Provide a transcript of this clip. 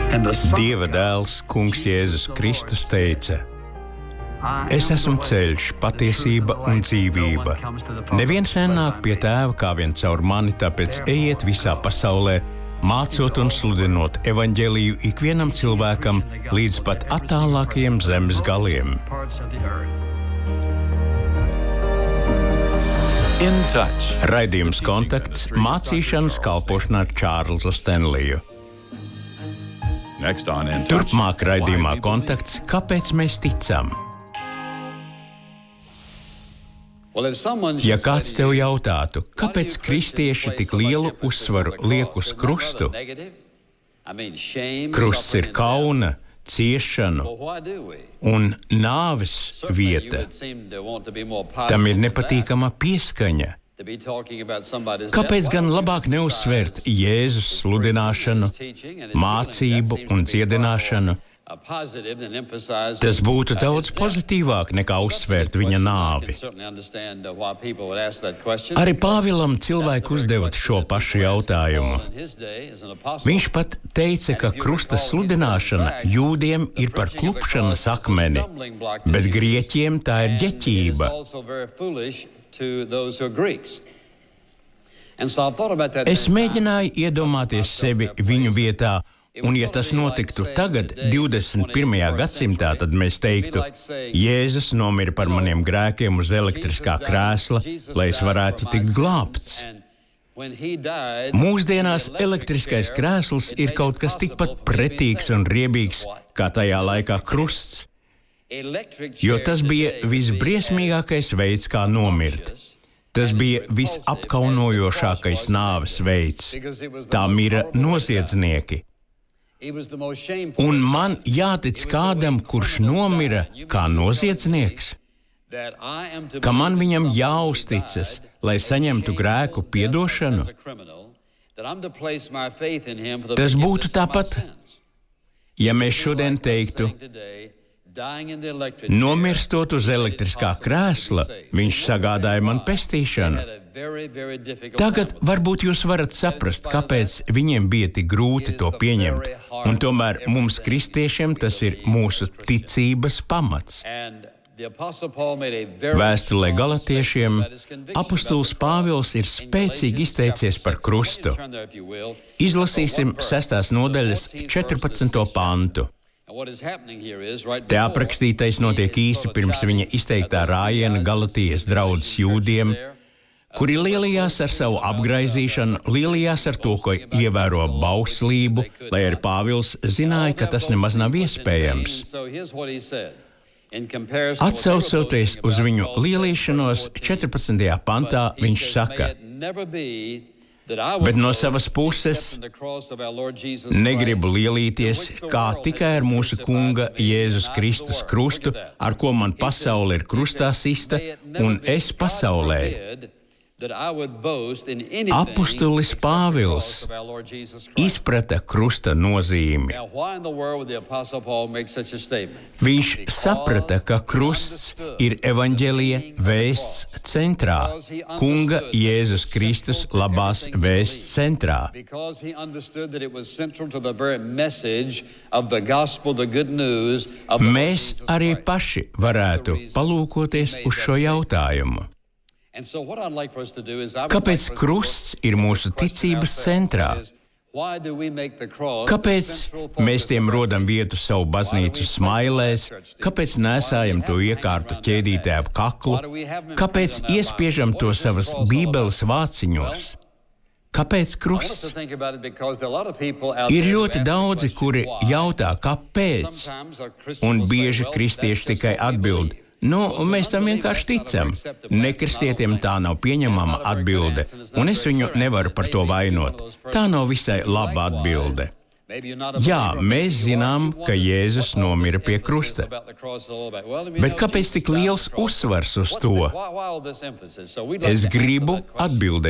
Dieva dēls, Kungs Jēzus Kristus teica: Es esmu ceļš, patiesība un dzīvība. Neviens nenāk pie Tēva kā vien caur mani, tāpēc ejiet visā pasaulē, mācot un sludinot evaņģēliju ikvienam cilvēkam līdz pat attālākajiem zemes galiem. Raidījums Kontakts mācīšanas kalpošanā ar Čārlzu Stenliju. Turpmāk raidījumā Kontakts, kāpēc mēs ticam? Ja kāds tev jautātu, kāpēc kristieši tik lielu uzsvaru liek uz krustu? Krusts ir kauna, ciešanu un nāves vieta. Tam ir nepatīkama pieskaņa. Kāpēc gan labāk neuzsvērt Jēzus sludināšanu, mācību un dziedināšanu? Tas būtu daudz pozitīvāk nekā uzsvērt viņa nāvi. Arī Pāvilam cilvēki uzdeva šo pašu jautājumu. Viņš pat teica, ka krusta sludināšana jūdiem ir par klupšanas akmeni, bet grieķiem tā ir ģeķība. Es mēģināju iedomāties sevi viņu vietā, un ja tas notiktu tagad, 21. gadsimtā, tad mēs teiktu: Jēzus nomira par maniem grēkiem uz elektriskā krēsla, lai es varētu tikt glābts. Mūsdienās elektriskais krēsls ir kaut kas tikpat pretīgs un riebīgs, kā tajā laikā krusts, jo tas bija visbriesmīgākais veids, kā nomirt. Tas bija visapkaunojošākais nāves veids. Tā mira noziedznieki. Un man jātic kādam, kurš nomira kā noziedznieks? Ka man viņam jāuzticas, lai saņemtu grēku piedošanu? Tas būtu tāpat, ja mēs šodien teiktu: Nomirstot uz elektriskā krēsla, viņš sagādāja man pestīšanu. Tagad varbūt jūs varat saprast, kāpēc viņiem bija tik grūti to pieņemt, un tomēr mums, kristiešiem, tas ir mūsu ticības pamats. Vēstulē Galatiešiem apostols Pāvils ir spēcīgi izteicies par krustu. Izlasīsim 6. nodaļas 14. pantu. Te aprakstītais notiek īsi pirms viņa izteiktā rājiena Galatijas draudzes jūdiem, kuri lielījās ar savu apgraizīšanu, lielījās ar to, ko ievēro bauslību, lai arī Pāvils zināja, ka tas nemaz nav iespējams. Atsaucoties uz viņu lielīšanos, 14. pantā viņš saka: Bet no savas puses negribu lielīties kā tikai ar mūsu Kunga Jēzus Kristus krustu, ar ko man pasaule ir krustā sista, un es pasaulē. Apostolis Pāvils izprata krusta nozīmi. Viņš saprata, ka krusts ir evaņģēlija vēsts centrā, Kunga Jēzus Kristus labās vēsts centrā. Mēs arī paši varētu palūkoties uz šo jautājumu. Kāpēc krusts ir mūsu ticības centrā? Kāpēc mēs tiem rodam vietu savu baznīcu smailēs? Kāpēc nesājam to iekārtu ķēdītē ap kaklu? Kāpēc iespiežam to savas bībeles vāciņos? Kāpēc krusts? Ir ļoti daudzi, kuri jautā, kāpēc? Un bieži kristieši tikai atbild: mēs tam vienkārši ticam. Nekristietiem tā nav pieņemama atbilde, un es viņu nevaru par to vainot. Tā nav visai laba atbilde. Jā, mēs zinām, ka Jēzus nomira pie krusta. Bet kāpēc tik liels uzsvars uz to? Es gribu atbildēt.